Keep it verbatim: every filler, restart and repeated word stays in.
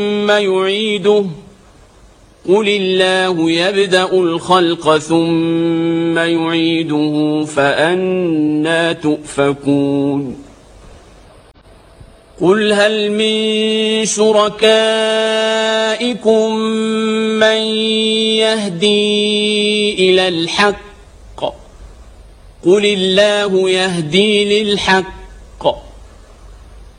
ثم يعيده قل الله يبدأ الخلق ثم يعيده فأنى تؤفكون قل هل من شركائكم من يهدي إلى الحق قل الله يهدي للحق